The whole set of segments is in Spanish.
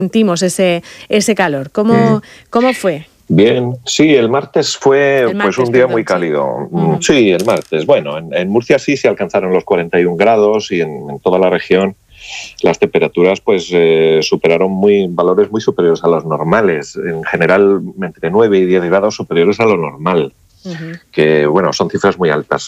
sentimos ese calor. ¿Cómo fue? Bien, sí, el martes fue pues un día muy cálido. Sí, el martes. Bueno, en Murcia sí se alcanzaron los 41 grados y en toda la región las temperaturas pues superaron valores muy superiores a los normales. En general, entre 9 y 10 grados superiores a lo normal. Que, bueno, son cifras muy altas.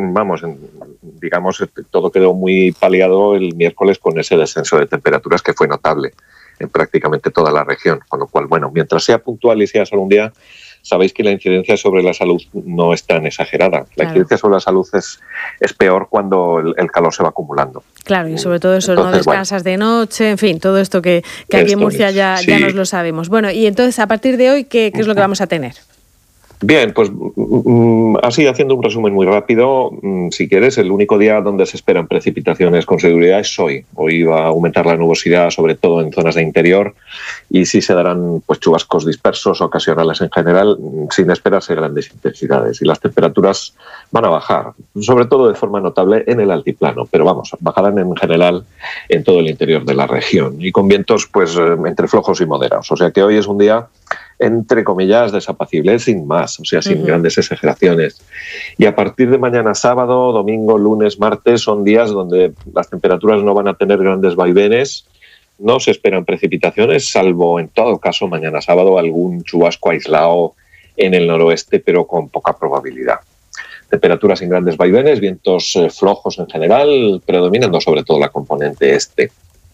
Digamos, todo quedó muy paliado el miércoles con ese descenso de temperaturas que fue notable en prácticamente toda la región, con lo cual, bueno, mientras sea puntual y sea solo un día, sabéis que la incidencia sobre la salud no es tan exagerada. La incidencia sobre la salud es peor cuando el calor se va acumulando. Claro, y sobre todo eso, entonces, no descansas de noche, en fin, todo esto que aquí en Murcia ya nos lo sabemos. Bueno, y entonces, a partir de hoy, ¿qué es lo que vamos a tener? Bien, pues así haciendo un resumen muy rápido, si quieres, el único día donde se esperan precipitaciones con seguridad es hoy. Hoy va a aumentar la nubosidad, sobre todo en zonas de interior, y sí se darán pues chubascos dispersos, ocasionales en general, sin esperarse grandes intensidades. Y las temperaturas van a bajar, sobre todo de forma notable en el altiplano, pero bajarán en general en todo el interior de la región, y con vientos pues entre flojos y moderados. O sea que hoy es un día, entre comillas, desapacible, sin más, o sea, sin grandes exageraciones. Y a partir de mañana sábado, domingo, lunes, martes, son días donde las temperaturas no van a tener grandes vaivenes, no se esperan precipitaciones, salvo en todo caso mañana sábado algún chubasco aislado en el noroeste, pero con poca probabilidad. Temperaturas sin grandes vaivenes, vientos flojos en general, predominando sobre todo la componente este.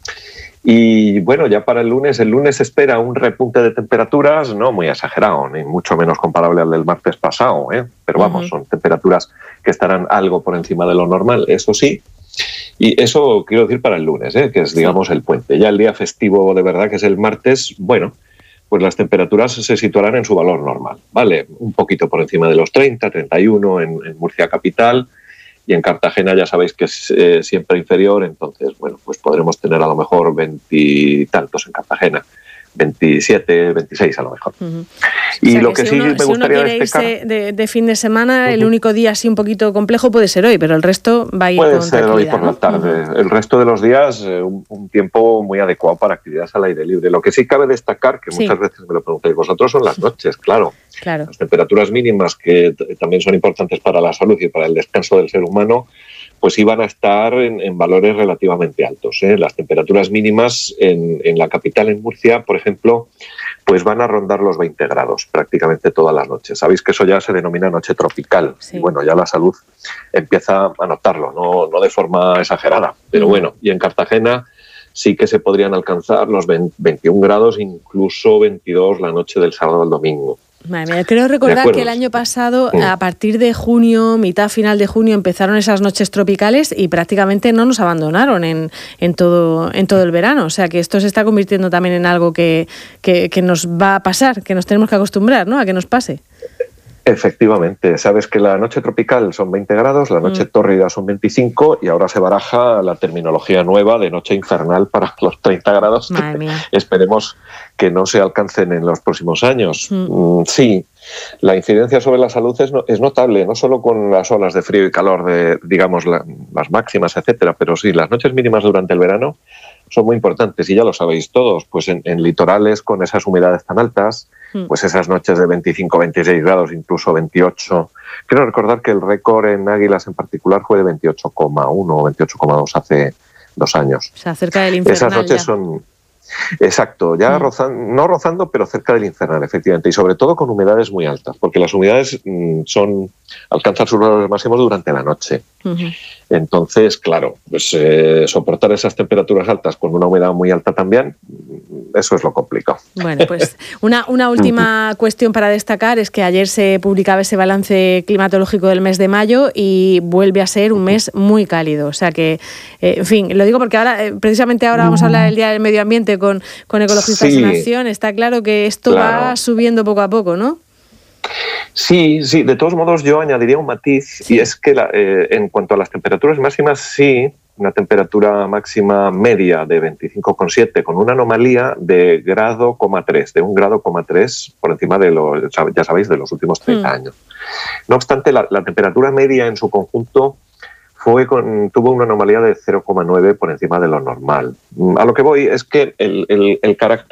Y bueno, ya para el lunes se espera un repunte de temperaturas, no muy exagerado, ni mucho menos comparable al del martes pasado, pero son temperaturas que estarán algo por encima de lo normal, eso sí. Y eso quiero decir para el lunes, que es, digamos, el puente. Ya el día festivo de verdad, que es el martes, bueno, pues las temperaturas se situarán en su valor normal, ¿vale? Un poquito por encima de los 30, 31 en Murcia capital. Y en Cartagena ya sabéis que es siempre inferior, entonces, bueno, pues podremos tener a lo mejor 20 y tantos en Cartagena, 27, 26 a lo mejor. Y o sea, lo que sí me gustaría destacar... de fin de semana, el único día así un poquito complejo puede ser hoy, pero el resto va a ir puede con ser hoy por la tarde. El resto de los días, un tiempo muy adecuado para actividades al aire libre. Lo que sí cabe destacar, que muchas veces me lo preguntáis vosotros, son las noches, claro. Las temperaturas mínimas, que también son importantes para la salud y para el descanso del ser humano, pues iban a estar en valores relativamente altos. Las temperaturas mínimas en la capital, en Murcia, por ejemplo, pues van a rondar los 20 grados prácticamente todas las noches. Sabéis que eso ya se denomina noche tropical. Y bueno, ya la salud empieza a notarlo, no de forma exagerada, pero bueno, y en Cartagena sí que se podrían alcanzar los 21 grados, incluso 22 la noche del sábado al domingo. Madre mía, creo recordar que el año pasado, a partir de junio, final de junio, empezaron esas noches tropicales y prácticamente no nos abandonaron en todo el verano. O sea que esto se está convirtiendo también en algo que nos va a pasar, que nos tenemos que acostumbrar, ¿no?, a que nos pase. Efectivamente, sabes que la noche tropical son 20 grados, la noche tórrida son 25 y ahora se baraja la terminología nueva de noche infernal para los 30 grados. Madre mía. Esperemos que no se alcancen en los próximos años. Sí, la incidencia sobre la salud es notable, no solo con las olas de frío y calor de, digamos, las máximas, etcétera, pero sí, las noches mínimas durante el verano son muy importantes y ya lo sabéis todos, pues en litorales con esas humedades tan altas, pues esas noches de 25, 26 grados, incluso 28. Quiero recordar que el récord en Águilas en particular fue de 28,1 o 28,2 hace 2 años. O sea, cerca del infernal. Esas noches son... Exacto, ya no rozando, pero cerca del infernal, efectivamente, y sobre todo con humedades muy altas, porque las humedades alcanzan sus valores máximos durante la noche. Entonces, claro, pues soportar esas temperaturas altas con una humedad muy alta también, eso es lo complicado. Bueno, pues una última cuestión para destacar es que ayer se publicaba ese balance climatológico del mes de mayo y vuelve a ser un mes muy cálido. O sea que, en fin, lo digo porque precisamente ahora vamos a hablar del Día del Medio Ambiente con Ecologistas en Acción. Está claro que esto va subiendo poco a poco, ¿no? Sí, de todos modos yo añadiría un matiz, y es que en cuanto a las temperaturas máximas, sí, una temperatura máxima media de 25,7 con una anomalía de grado, de 1,3 grados por encima de ya sabéis, de los últimos 30 años. No obstante, la temperatura media en su conjunto tuvo una anomalía de 0,9 por encima de lo normal. A lo que voy es que el carácter